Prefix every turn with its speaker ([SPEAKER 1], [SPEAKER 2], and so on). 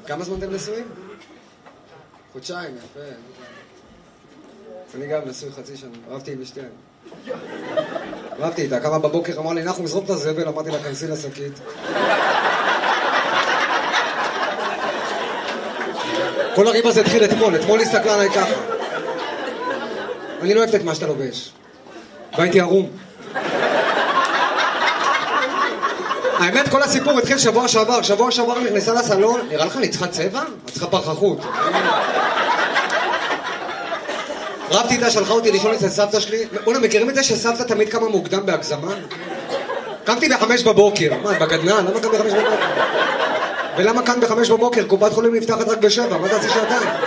[SPEAKER 1] כמה זמן אתם נשואים? חודשיים, יפה. אני גם נשוי חצי שנה, אהבתי עם אשתי. אהבתי איתה, כמה בבוקר אמרה לי, אנחנו מזרוק את הזבל, אמרתי לה, כנסי לשקית. כל הריב הזה התחיל אתמול הסתכלה עליי ככה. אני לא אוהבת את מה שאתה לובש. והייתי ערום. האמת, כל הסיפור התחיל שבוע שעבר נכנסה לסלון, נראה לך אני צריכה צבע? את צריכה פרחחות. רבתי איתה, שלחה אותי לישון אצל סבתא שלי. בוא'נה, מכירים את זה שסבתא תמיד קמה מוקדם בהגזמה? קמתי ב5 בבוקר. מה, בגדנן? למה קם ב5 בבוקר? ולמה כאן ב5 בבוקר? קופת חולים נפתחת רק ב7, מה תעשי שעתיים?